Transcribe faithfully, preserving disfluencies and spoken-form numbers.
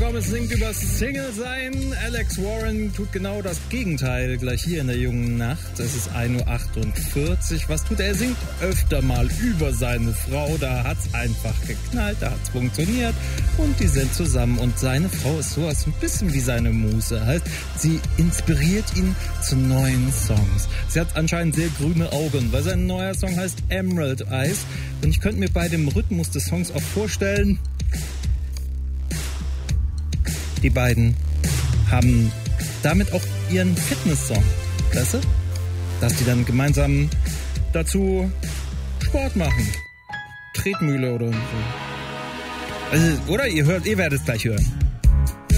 Gomez singt über Single sein. Alex Warren tut genau das Gegenteil gleich hier in der jungen Nacht. Es ist ein Uhr achtundvierzig. Was tut er? Er singt öfter mal über seine Frau. Da hat's einfach geknallt, da hat's funktioniert. Und die sind zusammen. Und seine Frau ist sowas ein bisschen wie seine Muse. Heißt, sie inspiriert ihn zu neuen Songs. Sie hat anscheinend sehr grüne Augen, weil sein neuer Song heißt Emerald Eyes. Und ich könnte mir bei dem Rhythmus des Songs auch vorstellen, die beiden haben damit auch ihren Fitness-Song, weißt du? Dass die dann gemeinsam dazu Sport machen. Tretmühle oder so. Also, oder? Ihr hört, ihr werdet es gleich hören.